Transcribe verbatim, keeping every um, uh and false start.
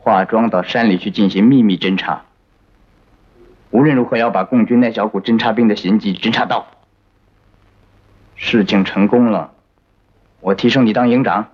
化妆到山里去进行秘密侦查。无论如何要把共军那小股侦察兵的行迹侦察到。事情成功了，我提升你当营长。